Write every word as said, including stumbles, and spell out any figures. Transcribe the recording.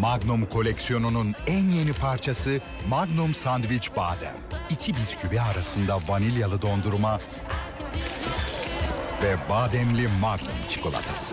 Magnum koleksiyonunun en yeni parçası Magnum Sandviç Badem. İki bisküvi arasında vanilyalı dondurma ve bademli Magnum çikolatası.